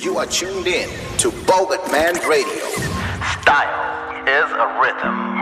You are tuned in to Bogart Man Radio. Style is a rhythm.